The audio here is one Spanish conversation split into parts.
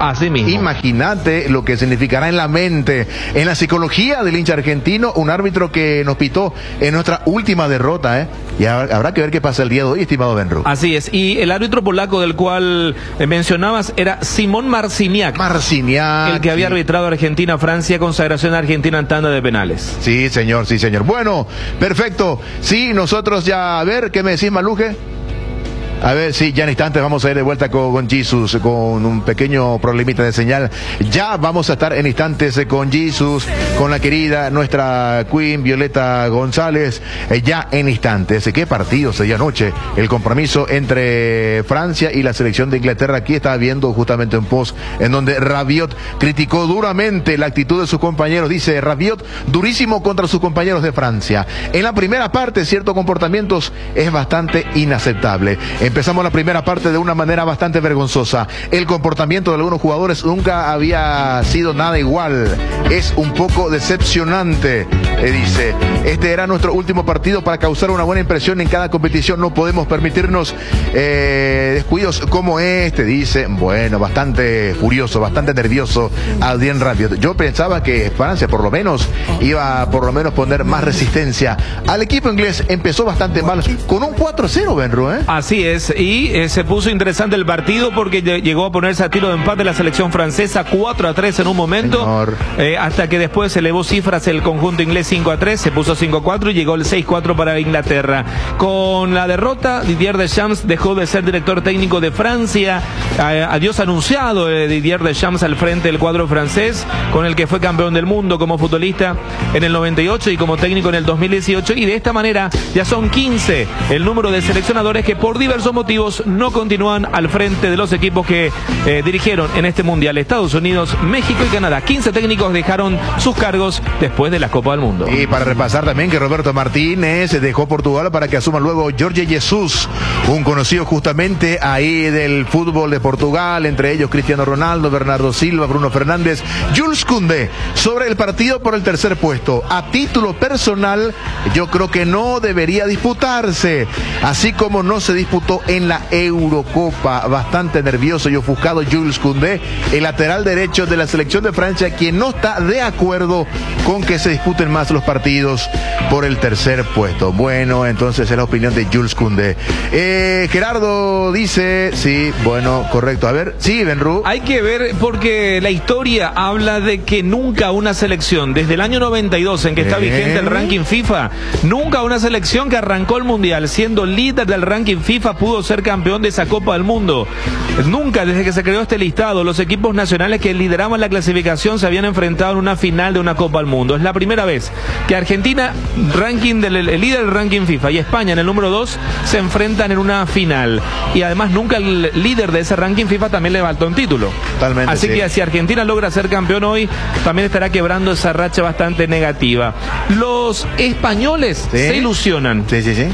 Así mismo. Imagínate lo que significará en la mente, en la psicología del hincha argentino, un árbitro que nos pitó en nuestra última derrota, ¿eh? Y habrá que ver qué pasa el día de hoy, estimado Benru. Así es, y el árbitro polaco del cual mencionabas era Simón Marciniak. El que había arbitrado Argentina-Francia, consagración argentina en tanda de penales. Sí, señor, sí, señor. Bueno, perfecto. Sí, nosotros ya, a ver, ¿qué me decís, Maluje? A ver, sí, ya en instantes vamos a ir de vuelta con Jesus, con un pequeño problemita de señal. Ya vamos a estar en instantes con Jesus, con la querida, nuestra Queen Violeta González, ya en instantes. ¿Qué partido se dio anoche? El compromiso entre Francia y la selección de Inglaterra. Aquí estaba viendo justamente un post en donde Rabiot criticó duramente la actitud de sus compañeros. Dice Rabiot, durísimo contra sus compañeros de Francia. En la primera parte, ciertos comportamientos es bastante inaceptable. Empezamos la primera parte de una manera bastante vergonzosa. El comportamiento de algunos jugadores nunca había sido nada igual. Es un poco decepcionante, dice. Este era nuestro último partido para causar una buena impresión en cada competición. No podemos permitirnos descuidos como este, dice. Bueno, bastante furioso, bastante nervioso Adrien Rabiot. Yo pensaba que Francia por lo menos iba a poner más resistencia. Al equipo inglés empezó bastante mal, con un 4-0, Benru, ¿eh? Así es. Y se puso interesante el partido porque llegó a ponerse a tiro de empate la selección francesa 4-3 en un momento, hasta que después se elevó cifras el conjunto inglés 5-3, se puso 5-4 y llegó el 6-4 para Inglaterra. Con la derrota, Didier Deschamps dejó de ser director técnico de Francia. Adiós anunciado Didier Deschamps al frente del cuadro francés, con el que fue campeón del mundo como futbolista en el 98 y como técnico en el 2018, y de esta manera ya son 15 el número de seleccionadores que por diversos motivos no continúan al frente de los equipos que dirigieron en este mundial. Estados Unidos, México y Canadá. 15 técnicos dejaron sus cargos después de la Copa del Mundo. Y para repasar también que Roberto Martínez dejó Portugal para que asuma luego Jorge Jesus, un conocido justamente ahí del fútbol de Portugal, entre ellos Cristiano Ronaldo, Bernardo Silva, Bruno Fernández, Jules Koundé. Sobre el partido por el tercer puesto, a título personal, yo creo que no debería disputarse, así como no se disputó en la Eurocopa. Bastante nervioso y ofuscado Jules Koundé, el lateral derecho de la selección de Francia, quien no está de acuerdo con que se disputen más los partidos por el tercer puesto. Bueno, entonces es la opinión de Jules Koundé. Gerardo dice, sí, bueno, correcto. A ver, sí, Benru. Hay que ver, porque la historia habla de que nunca una selección, desde el año 92 en que está vigente el ranking FIFA, nunca una selección que arrancó el mundial siendo líder del ranking FIFA pudo ser campeón de esa Copa del Mundo. Nunca, desde que se creó este listado, los equipos nacionales que lideraban la clasificación se habían enfrentado en una final de una Copa del Mundo. Es la primera vez que Argentina, el líder del ranking FIFA, y España en el número 2 se enfrentan en una final. Y además nunca el líder de ese ranking FIFA también levantó un título. Totalmente. Así que si Argentina logra ser campeón hoy, también estará quebrando esa racha bastante negativa. Los españoles se ilusionan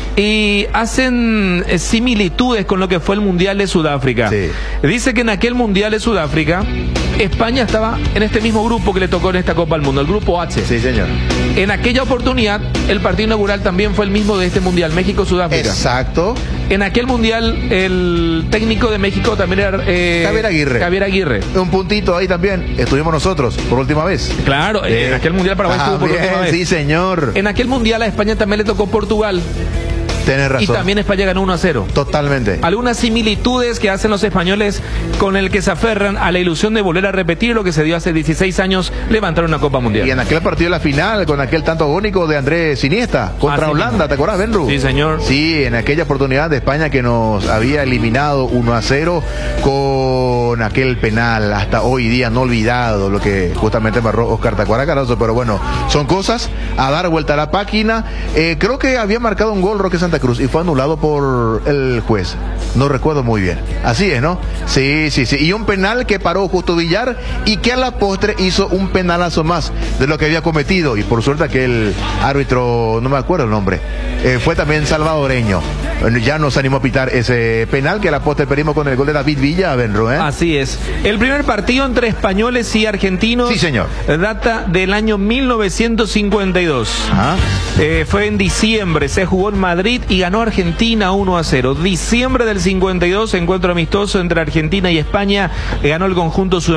y hacen similitudes con lo que fue el Mundial de Sudáfrica. Dice que en aquel Mundial de Sudáfrica España estaba en este mismo grupo que le tocó en esta Copa del Mundo, el grupo H. Sí, señor. En aquella oportunidad, el partido inaugural también fue el mismo de este Mundial, México-Sudáfrica. Exacto. En aquel Mundial, el técnico de México también era Javier Aguirre. Un puntito ahí también. Estuvimos nosotros, por última vez. Claro, en aquel Mundial Paraguay estuvo por última vez. Sí, señor. En aquel Mundial a España también le tocó Portugal. Tenés razón. Y también España ganó 1-0. Totalmente. Algunas similitudes que hacen los españoles con el que se aferran a la ilusión de volver a repetir lo que se dio hace 16 años, levantar una Copa Mundial. Y en aquel partido de la final, con aquel tanto agónico de Andrés Iniesta contra Holanda, ¿te acuerdas, Benru? Sí, señor. Sí, en aquella oportunidad de España que nos había eliminado 1-0 con aquel penal hasta hoy día no olvidado, lo que justamente marcó Oscar Tacuara Cardoso. Pero bueno, son cosas a dar vuelta a la página. Creo que había marcado un gol Roque Santa Cruz y fue anulado por el juez. No recuerdo muy bien. Así es, ¿no? Sí. Y un penal que paró Justo Villar y que a la postre hizo un penalazo más de lo que había cometido. Y por suerte aquel árbitro, no me acuerdo el nombre, fue también salvadoreño. Ya nos animó a pitar ese penal que a la postre perdimos con el gol de David Villa, Benro, ¿eh? Así es. El primer partido entre españoles y argentinos. Sí, señor. Data del año 1952. Fue en diciembre, se jugó en Madrid y ganó Argentina 1-0. Diciembre del 52, encuentro amistoso entre Argentina y España, ganó el conjunto